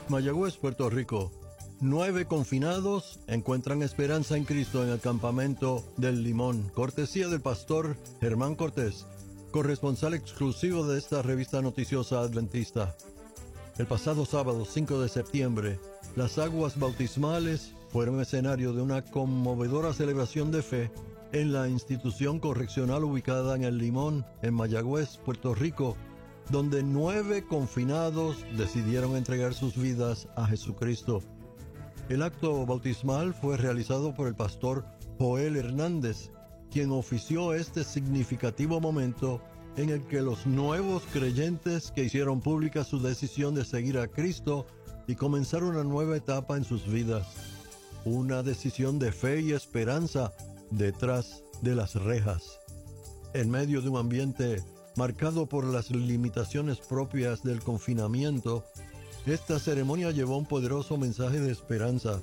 Mayagüez, Puerto Rico. 9 confinados encuentran esperanza en Cristo en el campamento del Limón. Cortesía del pastor Germán Cortés, corresponsal exclusivo de esta revista noticiosa adventista. El pasado sábado 5 de septiembre, las aguas bautismales fueron escenario de una conmovedora celebración de fe en la institución correccional ubicada en el Limón, en Mayagüez, Puerto Rico, donde 9 confinados decidieron entregar sus vidas a Jesucristo. El acto bautismal fue realizado por el pastor Joel Hernández, quien ofició este significativo momento en el que los nuevos creyentes que hicieron pública su decisión de seguir a Cristo y comenzar una nueva etapa en sus vidas. Una decisión de fe y esperanza detrás de las rejas. En medio de un ambiente marcado por las limitaciones propias del confinamiento, esta ceremonia llevó un poderoso mensaje de esperanza.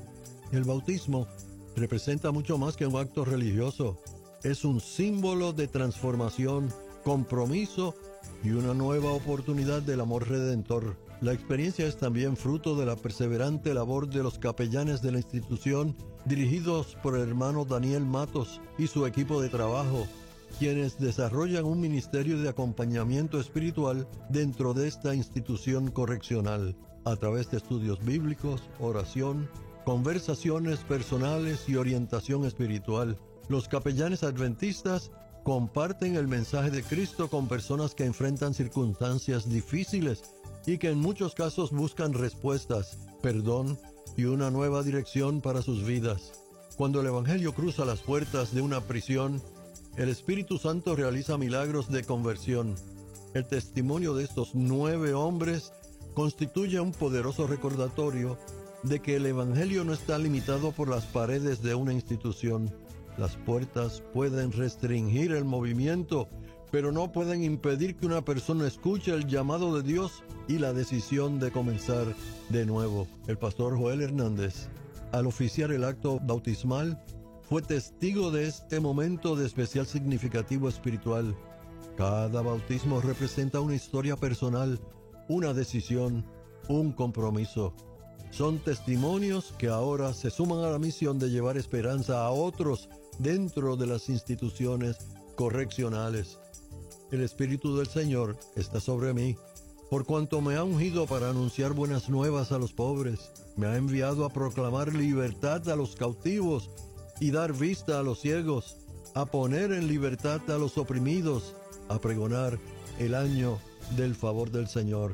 El bautismo representa mucho más que un acto religioso. Es un símbolo de transformación, compromiso y una nueva oportunidad del amor redentor. La experiencia es también fruto de la perseverante labor de los capellanes de la institución, dirigidos por el hermano Daniel Matos y su equipo de trabajo, quienes desarrollan un ministerio de acompañamiento espiritual dentro de esta institución correccional, a través de estudios bíblicos, oración, conversaciones personales y orientación espiritual. Los capellanes adventistas comparten el mensaje de Cristo con personas que enfrentan circunstancias difíciles y que en muchos casos buscan respuestas, perdón y una nueva dirección para sus vidas. Cuando el Evangelio cruza las puertas de una prisión, el Espíritu Santo realiza milagros de conversión. El testimonio de estos 9 hombres constituye un poderoso recordatorio de que el Evangelio no está limitado por las paredes de una institución. Las puertas pueden restringir el movimiento, pero no pueden impedir que una persona escuche el llamado de Dios y la decisión de comenzar de nuevo. El pastor Joel Hernández, al oficiar el acto bautismal, fue testigo de este momento de especial significativo espiritual. Cada bautismo representa una historia personal, una decisión, un compromiso. Son testimonios que ahora se suman a la misión de llevar esperanza a otros dentro de las instituciones correccionales. El Espíritu del Señor está sobre mí, por cuanto me ha ungido para anunciar buenas nuevas a los pobres. Me ha enviado a proclamar libertad a los cautivos y dar vista a los ciegos, a poner en libertad a los oprimidos, a pregonar el año del favor del Señor.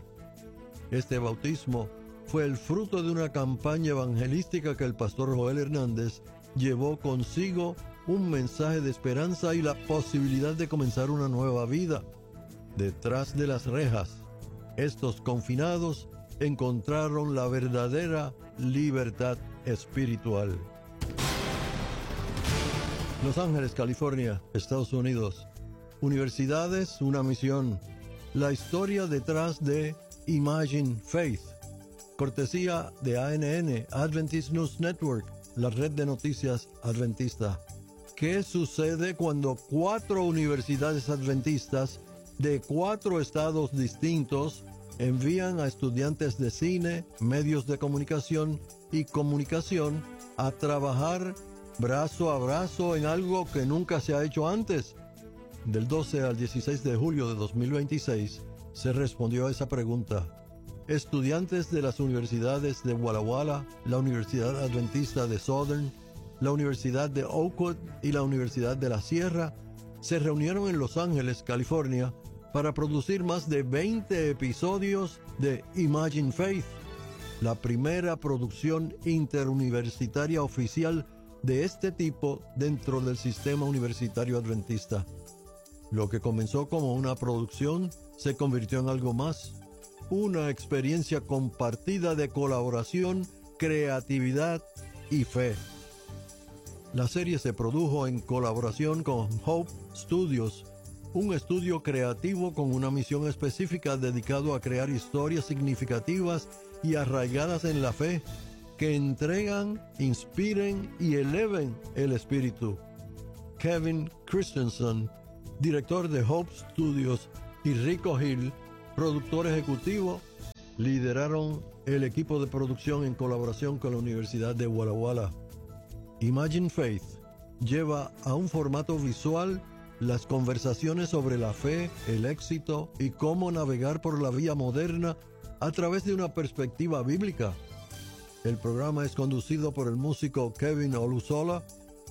Este bautismo fue el fruto de una campaña evangelística que el pastor Joel Hernández llevó consigo un mensaje de esperanza y la posibilidad de comenzar una nueva vida. Detrás de las rejas, estos confinados encontraron la verdadera libertad espiritual. Los Ángeles, California, Estados Unidos. Universidades, una misión. La historia detrás de Imagine Faith. Cortesía de ANN, Adventist News Network, la red de noticias adventista. ¿Qué sucede cuando 4 universidades adventistas de 4 estados distintos envían a estudiantes de cine, medios de comunicación y comunicación a trabajar brazo a brazo en algo que nunca se ha hecho antes? Del 12 al 16 de julio de 2026 se respondió a esa pregunta. Estudiantes de las universidades de Walla Walla, la Universidad Adventista de Southern, la Universidad de Oakwood y la Universidad de la Sierra se reunieron en Los Ángeles, California, para producir más de 20 episodios de Imagine Faith, la primera producción interuniversitaria oficial de este tipo dentro del sistema universitario adventista. Lo que comenzó como una producción se convirtió en algo más, una experiencia compartida de colaboración, creatividad y fe. La serie se produjo en colaboración con Hope Studios, un estudio creativo con una misión específica dedicado a crear historias significativas y arraigadas en la fe, que entregan, inspiren y eleven el espíritu. Kevin Christensen, director de Hope Studios, y Rico Hill, productor ejecutivo, lideraron el equipo de producción en colaboración con la Universidad de Walla Walla. Imagine Faith lleva a un formato visual las conversaciones sobre la fe, el éxito y cómo navegar por la vía moderna a través de una perspectiva bíblica. El programa es conducido por el músico Kevin Olusola,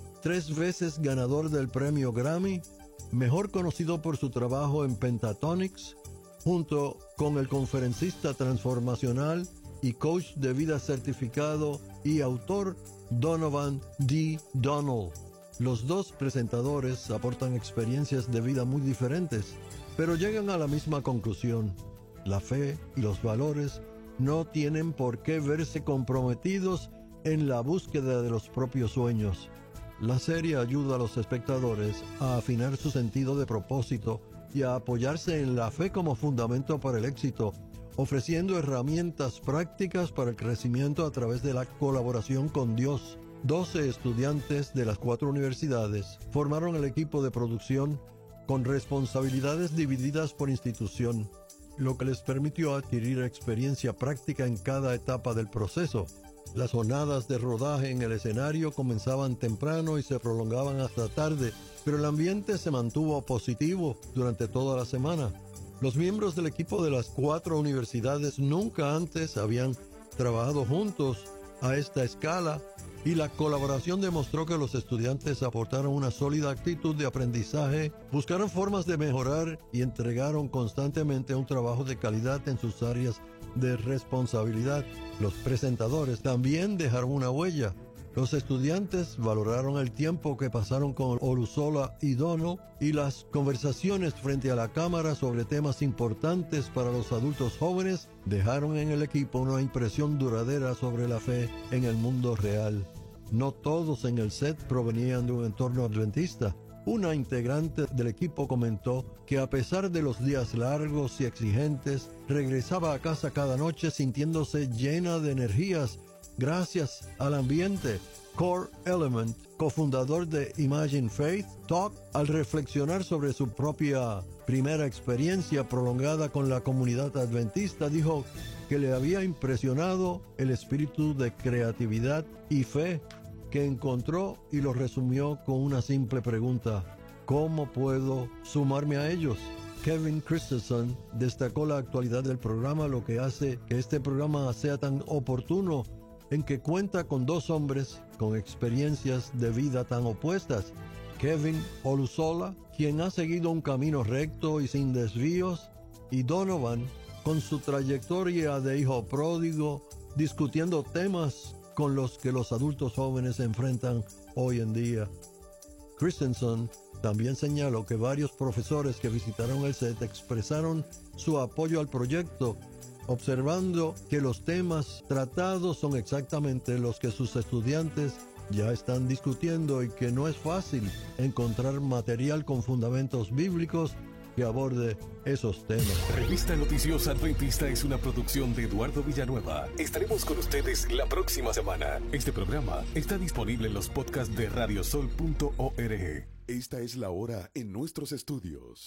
3 veces ganador del premio Grammy, mejor conocido por su trabajo en Pentatonix, junto con el conferencista transformacional y coach de vida certificado y autor Donovan D. Donald. Los dos presentadores aportan experiencias de vida muy diferentes, pero llegan a la misma conclusión. La fe y los valores no tienen por qué verse comprometidos en la búsqueda de los propios sueños. La serie ayuda a los espectadores a afinar su sentido de propósito y a apoyarse en la fe como fundamento para el éxito, ofreciendo herramientas prácticas para el crecimiento a través de la colaboración con Dios. 12 estudiantes de las 4 universidades formaron el equipo de producción con responsabilidades divididas por institución, lo que les permitió adquirir experiencia práctica en cada etapa del proceso. Las jornadas de rodaje en el escenario comenzaban temprano y se prolongaban hasta tarde, pero el ambiente se mantuvo positivo durante toda la semana. Los miembros del equipo de las 4 universidades nunca antes habían trabajado juntos a esta escala, y la colaboración demostró que los estudiantes aportaron una sólida actitud de aprendizaje, buscaron formas de mejorar y entregaron constantemente un trabajo de calidad en sus áreas de responsabilidad. Los presentadores también dejaron una huella. Los estudiantes valoraron el tiempo que pasaron con Olusola y Dono y las conversaciones frente a la cámara sobre temas importantes para los adultos jóvenes dejaron en el equipo una impresión duradera sobre la fe en el mundo real. No todos en el set provenían de un entorno adventista. Una integrante del equipo comentó que a pesar de los días largos y exigentes, regresaba a casa cada noche sintiéndose llena de energías gracias al ambiente. Core Element, cofundador de Imagine Faith Talk, al reflexionar sobre su propia primera experiencia prolongada con la comunidad adventista, dijo que le había impresionado el espíritu de creatividad y fe que encontró y lo resumió con una simple pregunta: ¿cómo puedo sumarme a ellos? Kevin Christensen destacó la actualidad del programa, lo que hace que este programa sea tan oportuno, en que cuenta con 2 hombres con experiencias de vida tan opuestas. Kevin Olusola, quien ha seguido un camino recto y sin desvíos, y Donovan, con su trayectoria de hijo pródigo, discutiendo temas con los que los adultos jóvenes se enfrentan hoy en día. Christensen también señaló que varios profesores que visitaron el set expresaron su apoyo al proyecto, observando que los temas tratados son exactamente los que sus estudiantes ya están discutiendo y que no es fácil encontrar material con fundamentos bíblicos que aborde esos temas. Revista Noticiosa Adventista es una producción de Eduardo Villanueva. Estaremos con ustedes la próxima semana. Este programa está disponible en los podcasts de radiosol.org. Esta es la hora en nuestros estudios.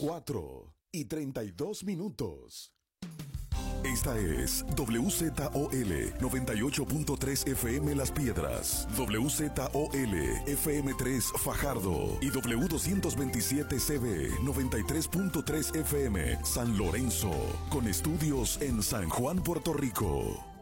4:32. Esta es WZOL 98.3 FM Las Piedras, WZOL FM3 Fajardo y W227CB 93.3 FM San Lorenzo, con estudios en San Juan, Puerto Rico.